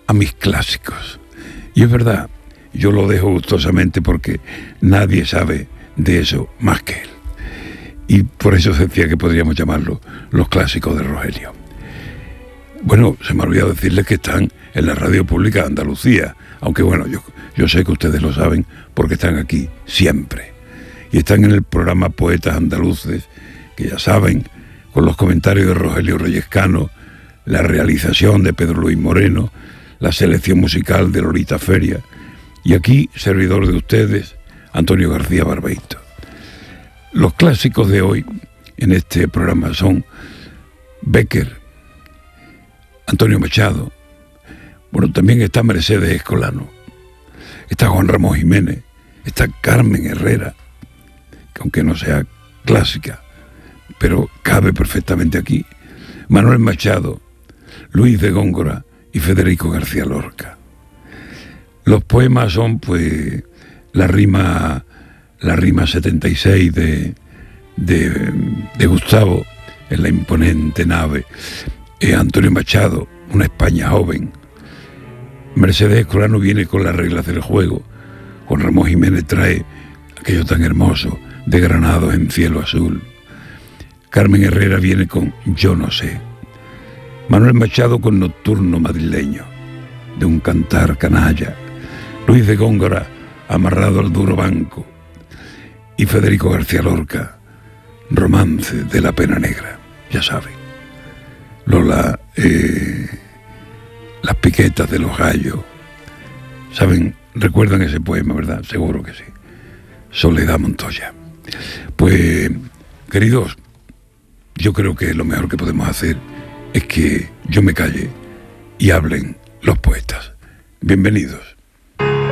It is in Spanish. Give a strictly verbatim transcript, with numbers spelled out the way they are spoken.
a mis clásicos. Y es verdad, yo lo dejo gustosamente porque nadie sabe de eso más que él. Y por eso se decía que podríamos llamarlo los clásicos de Rogelio. Bueno, se me ha olvidado decirles que están en la radio pública de Andalucía, aunque bueno, yo, yo sé que ustedes lo saben porque están aquí siempre. Y están en el programa Poetas Andaluces, que ya saben, con los comentarios de Rogelio Reyes Cano, la realización de Pedro Luis Moreno, la selección musical de Lolita Feria, y aquí, servidor de ustedes, Antonio García Barbeito. Los clásicos de hoy en este programa son Bécquer, Antonio Machado, bueno, también está Mercedes Escolano, está Juan Ramón Jiménez, está Carmen Herrera, que aunque no sea clásica, pero cabe perfectamente aquí, Manuel Machado, Luis de Góngora y Federico García Lorca. Los poemas son, pues, la rima, la rima setenta y seis de, de, de Gustavo en la imponente nave, eh, Antonio Machado, Una España joven, Mercedes Escolano viene con las reglas del juego, Juan Ramón Jiménez trae aquello tan hermoso de granados en cielo azul, Carmen Herrera viene con Yo no sé, Manuel Machado con Nocturno madrileño, de un cantar canalla, Luis de Góngora amarrado al duro banco, y Federico García Lorca, Romance de la pena negra, ya saben. Lola, eh, las piquetas de los gallos, saben, recuerdan ese poema, ¿verdad? Seguro que sí. Soledad Montoya. Pues, queridos, yo creo que lo mejor que podemos hacer es que yo me calle y hablen los poetas. Bienvenidos.